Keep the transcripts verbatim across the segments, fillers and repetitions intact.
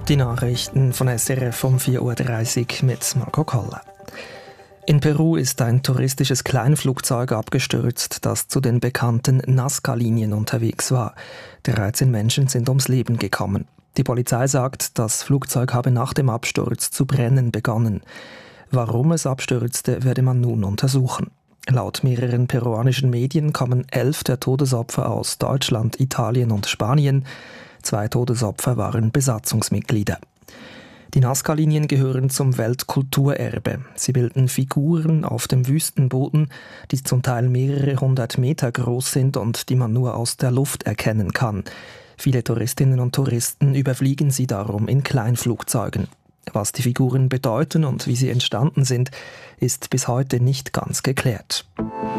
Die Nachrichten von S R F um vier Uhr dreißig mit Marco Koller. In Peru ist ein touristisches Kleinflugzeug abgestürzt, das zu den bekannten Nazca-Linien unterwegs war. dreizehn Menschen sind ums Leben gekommen. Die Polizei sagt, das Flugzeug habe nach dem Absturz zu brennen begonnen. Warum es abstürzte, werde man nun untersuchen. Laut mehreren peruanischen Medien kommen elf der Todesopfer aus Deutschland, Italien und Spanien. Zwei Todesopfer waren Besatzungsmitglieder. Die Nazca-Linien gehören zum Weltkulturerbe. Sie bilden Figuren auf dem Wüstenboden, die zum Teil mehrere hundert Meter groß sind und die man nur aus der Luft erkennen kann. Viele Touristinnen und Touristen überfliegen sie darum in Kleinflugzeugen. Was die Figuren bedeuten und wie sie entstanden sind, ist bis heute nicht ganz geklärt.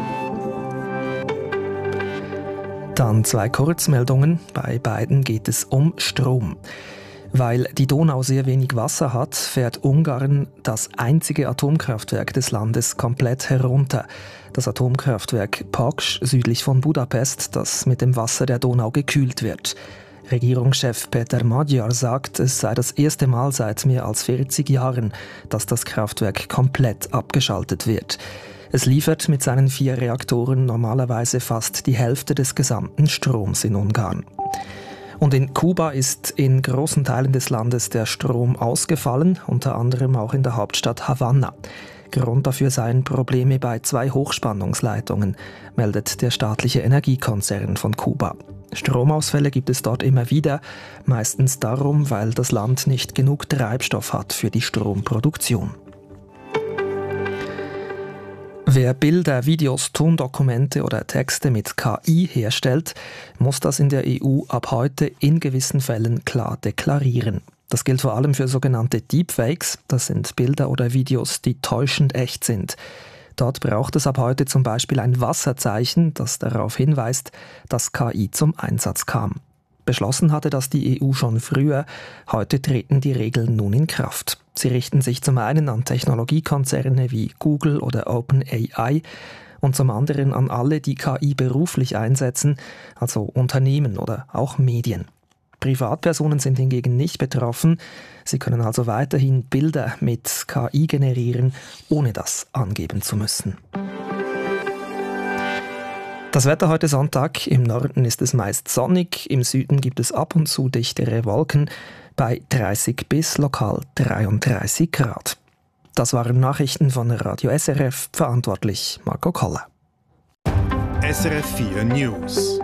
Dann zwei Kurzmeldungen. Bei beiden geht es um Strom. Weil die Donau sehr wenig Wasser hat, fährt Ungarn das einzige Atomkraftwerk des Landes komplett herunter. Das Atomkraftwerk Paks südlich von Budapest, das mit dem Wasser der Donau gekühlt wird. Regierungschef Peter Magyar sagt, es sei das erste Mal seit mehr als vierzig Jahren, dass das Kraftwerk komplett abgeschaltet wird. Es liefert mit seinen vier Reaktoren normalerweise fast die Hälfte des gesamten Stroms in Ungarn. Und in Kuba ist in großen Teilen des Landes der Strom ausgefallen, unter anderem auch in der Hauptstadt Havanna. Grund dafür seien Probleme bei zwei Hochspannungsleitungen, meldet der staatliche Energiekonzern von Kuba. Stromausfälle gibt es dort immer wieder, meistens darum, weil das Land nicht genug Treibstoff hat für die Stromproduktion. Wer Bilder, Videos, Tondokumente oder Texte mit K I herstellt, muss das in der E U ab heute in gewissen Fällen klar deklarieren. Das gilt vor allem für sogenannte Deepfakes, das sind Bilder oder Videos, die täuschend echt sind. Dort braucht es ab heute zum Beispiel ein Wasserzeichen, das darauf hinweist, dass K I zum Einsatz kam. Beschlossen hatte das die E U schon früher, heute treten die Regeln nun in Kraft. Sie richten sich zum einen an Technologiekonzerne wie Google oder OpenAI und zum anderen an alle, die K I beruflich einsetzen, also Unternehmen oder auch Medien. Privatpersonen sind hingegen nicht betroffen. Sie können also weiterhin Bilder mit K I generieren, ohne das angeben zu müssen. Das Wetter heute Sonntag. Im Norden ist es meist sonnig, im Süden gibt es ab und zu dichtere Wolken bei dreißig bis lokal dreiunddreißig Grad. Das waren Nachrichten von Radio S R F, verantwortlich Marco Koller. S R F vier News.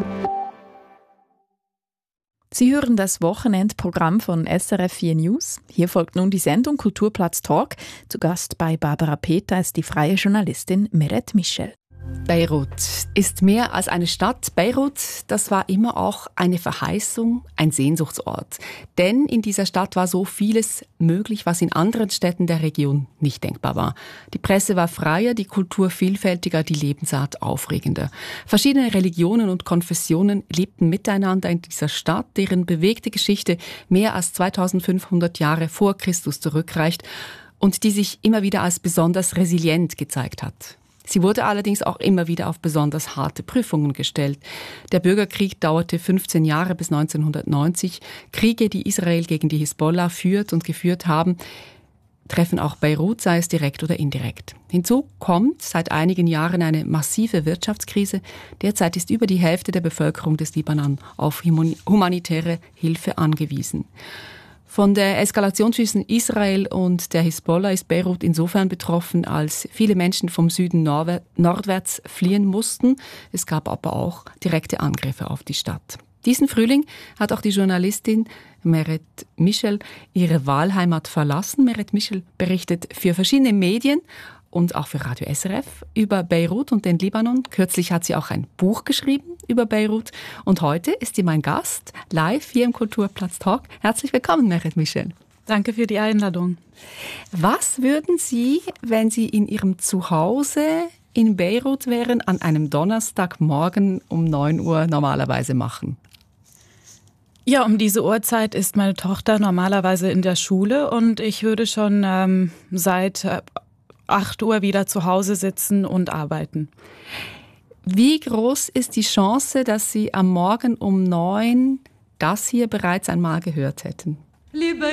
Sie hören das Wochenendprogramm von S R F vier News. Hier folgt nun die Sendung Kulturplatz Talk. Zu Gast bei Barbara Peter ist die freie Journalistin Meret Michel. Beirut ist mehr als eine Stadt. Beirut, das war immer auch eine Verheißung, ein Sehnsuchtsort. Denn in dieser Stadt war so vieles möglich, was in anderen Städten der Region nicht denkbar war. Die Presse war freier, die Kultur vielfältiger, die Lebensart aufregender. Verschiedene Religionen und Konfessionen lebten miteinander in dieser Stadt, deren bewegte Geschichte mehr als zweitausendfünfhundert Jahre vor Christus zurückreicht und die sich immer wieder als besonders resilient gezeigt hat. Sie wurde allerdings auch immer wieder auf besonders harte Prüfungen gestellt. Der Bürgerkrieg dauerte fünfzehn Jahre bis neunzehnhundertneunzig. Kriege, die Israel gegen die Hisbollah führt und geführt haben, treffen auch Beirut, sei es direkt oder indirekt. Hinzu kommt seit einigen Jahren eine massive Wirtschaftskrise. Derzeit ist über die Hälfte der Bevölkerung des Libanon auf humanitäre Hilfe angewiesen. Von der Eskalation zwischen Israel und der Hisbollah ist Beirut insofern betroffen, als viele Menschen vom Süden nordwärts fliehen mussten. Es gab aber auch direkte Angriffe auf die Stadt. Diesen Frühling hat auch die Journalistin Meret Michel ihre Wahlheimat verlassen. Meret Michel berichtet für verschiedene Medien und auch für Radio S R F über Beirut und den Libanon. Kürzlich hat sie auch ein Buch geschrieben über Beirut. Und heute ist sie mein Gast, live hier im Kulturplatz Talk. Herzlich willkommen, Meret Michel. Danke für die Einladung. Was würden Sie, wenn Sie in Ihrem Zuhause in Beirut wären, an einem Donnerstagmorgen um neun Uhr normalerweise machen? Ja, um diese Uhrzeit ist meine Tochter normalerweise in der Schule und ich würde schon ähm, seit äh, acht Uhr wieder zu Hause sitzen und arbeiten. Wie groß ist die Chance, dass Sie am Morgen um neun das hier bereits einmal gehört hätten? Liebe